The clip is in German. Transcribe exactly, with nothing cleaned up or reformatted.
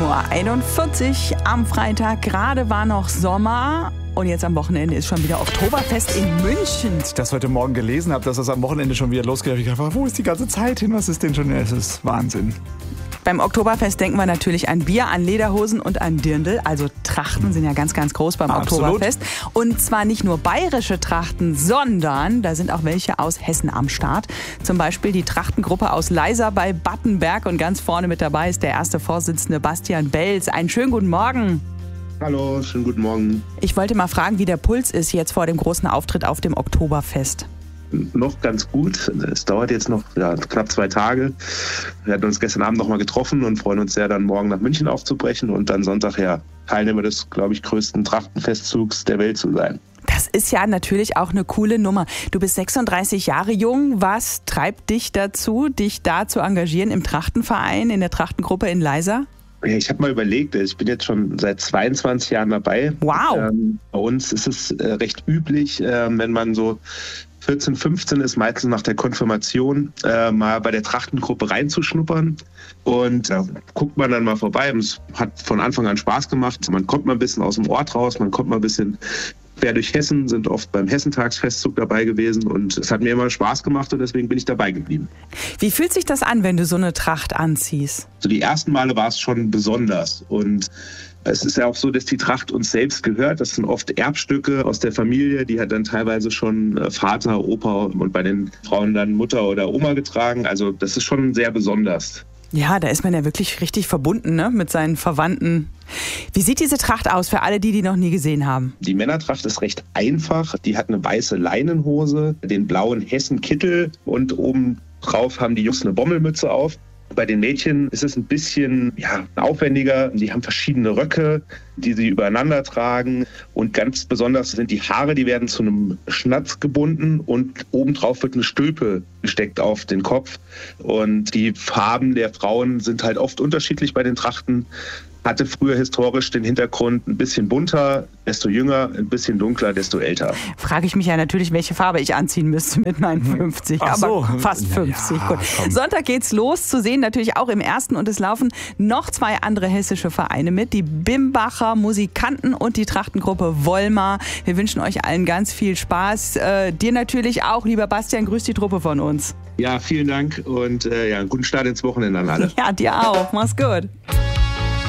sieben Uhr einundvierzig am Freitag. Gerade war noch Sommer. Und jetzt am Wochenende ist schon wieder Oktoberfest in München. Als ich das heute Morgen gelesen habe, dass das am Wochenende schon wieder losgeht, habe ich gedacht, wo ist die ganze Zeit hin? Was ist denn schon? Es ist Wahnsinn. Beim Oktoberfest denken wir natürlich an Bier, an Lederhosen und an Dirndl. Also Trachten sind ja ganz, ganz groß beim Absolut. Oktoberfest. Und zwar nicht nur bayerische Trachten, sondern da sind auch welche aus Hessen am Start. Zum Beispiel die Trachtengruppe aus Leisa bei Battenberg. Und ganz vorne mit dabei ist der erste Vorsitzende Bastian Belz. Einen schönen guten Morgen. Hallo, schönen guten Morgen. Ich wollte mal fragen, wie der Puls ist jetzt vor dem großen Auftritt auf dem Oktoberfest. Noch ganz gut. Es dauert jetzt noch ja, knapp zwei Tage. Wir hatten uns gestern Abend noch mal getroffen und freuen uns sehr, dann morgen nach München aufzubrechen und dann Sonntag ja Teilnehmer des, glaube ich, größten Trachtenfestzugs der Welt zu sein. Das ist ja natürlich auch eine coole Nummer. Du bist sechsunddreißig Jahre jung. Was treibt dich dazu, dich da zu engagieren im Trachtenverein, in der Trachtengruppe in Leisa? Ja, ich habe mal überlegt, ich bin jetzt schon seit zweiundzwanzig Jahren dabei. Wow. Ähm, bei uns ist es äh, recht üblich, äh, wenn man so vierzehn, fünfzehn ist, meistens nach der Konfirmation, äh, mal bei der Trachtengruppe reinzuschnuppern. Und da guckt man dann mal vorbei. Es hat von Anfang an Spaß gemacht. Man kommt mal ein bisschen aus dem Ort raus, man kommt mal ein bisschen quer durch Hessen, sind oft beim Hessentagsfestzug dabei gewesen. Und es hat mir immer Spaß gemacht und deswegen bin ich dabei geblieben. Wie fühlt sich das an, wenn du so eine Tracht anziehst? So die ersten Male war es schon besonders. Und es ist ja auch so, dass die Tracht uns selbst gehört. Das sind oft Erbstücke aus der Familie. Die hat dann teilweise schon Vater, Opa und bei den Frauen dann Mutter oder Oma getragen. Also das ist schon sehr besonders. Ja, da ist man ja wirklich richtig verbunden, ne, mit seinen Verwandten. Wie sieht diese Tracht aus für alle, die die noch nie gesehen haben? Die Männertracht ist recht einfach. Die hat eine weiße Leinenhose, den blauen Hessenkittel und oben drauf haben die Jungs eine Bommelmütze auf. Bei den Mädchen ist es ein bisschen ja, aufwendiger. Die haben verschiedene Röcke, die sie übereinander tragen. Und ganz besonders sind die Haare, die werden zu einem Schnatz gebunden und obendrauf wird eine Stülpe gesteckt auf den Kopf. Und die Farben der Frauen sind halt oft unterschiedlich bei den Trachten. Hatte früher historisch den Hintergrund ein bisschen bunter, desto jünger, ein bisschen dunkler, desto älter. Frage ich mich ja natürlich, welche Farbe ich anziehen müsste mit meinen fünfzig, Ach so. aber fast fünfzig. Ja, Gut. Sonntag geht's los, zu sehen natürlich auch im Ersten und es laufen noch zwei andere hessische Vereine mit, die Bimbacher Musikanten und die Trachtengruppe Wollmar. Wir wünschen euch allen ganz viel Spaß. Äh, dir natürlich auch, lieber Bastian, grüß die Truppe von uns. Ja, vielen Dank und äh, ja, einen guten Start ins Wochenende an alle. Ja, dir auch. Mach's gut.